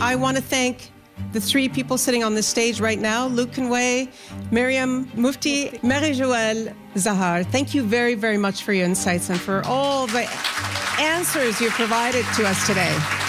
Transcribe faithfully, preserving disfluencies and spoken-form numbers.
I want to thank the three people sitting on this stage right now, Luc Conway, Miriam Mufti, Marie-Joëlle Zahar. Thank you very, very much for your insights and for all the answers you provided to us today.